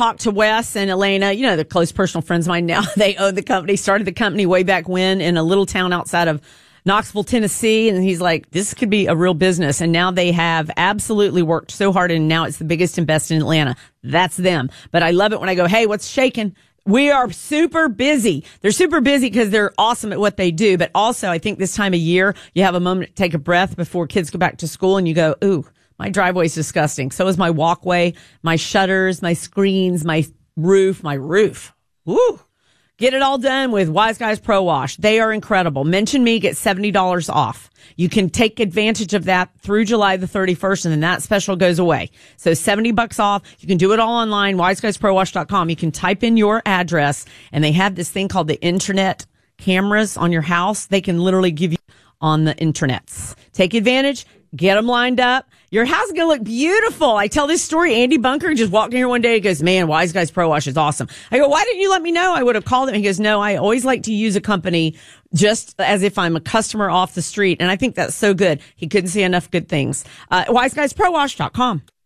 talked to Wes and Elena. You know, they're close personal friends of mine now. They own the company, started the company way back when in a little town outside of Knoxville, Tennessee. And he's like, this could be a real business. And now they have absolutely worked so hard. And now it's the biggest and best in Atlanta. That's them. But I love it when I go, hey, what's shaking? We are super busy. They're super busy because they're awesome at what they do. But also, I think this time of year, you have a moment to take a breath before kids go back to school and you go, ooh, my driveway's disgusting. So is my walkway, my shutters, my screens, my roof. Woo! Get it all done with Wise Guys Pro Wash. They are incredible. Mention me, get $70 off. You can take advantage of that through July the 31st, and then that special goes away. So $70 off. You can do it all online, wiseguysprowash.com. You can type in your address, and they have this thing called the internet cameras on your house. They can literally give you on the internets. Take advantage. Get them lined up. Your house is going to look beautiful. I tell this story. Andy Bunker just walked in here one day. He goes, man, Wise Guys Pro Wash is awesome. I go, why didn't you let me know? I would have called him. He goes, no, I always like to use a company just as if I'm a customer off the street. And I think that's so good. He couldn't say enough good things. WiseGuysProWash.com.